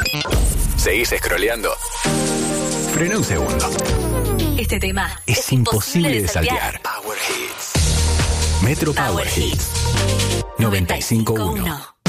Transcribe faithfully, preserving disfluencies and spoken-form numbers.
¿Seguís scrolleando? Frena un segundo. Este tema Es, es imposible de saltear. Power Hits. Metro Power, Power Hits. Hits. noventa y cinco punto uno. noventa y cinco punto uno.